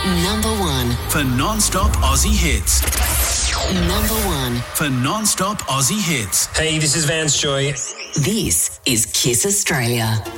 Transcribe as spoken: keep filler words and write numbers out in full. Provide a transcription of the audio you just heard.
Number one. For non-stop Aussie hits. Number one. For non-stop Aussie hits. Hey, this is Vance Joy. This is Kiss Australia.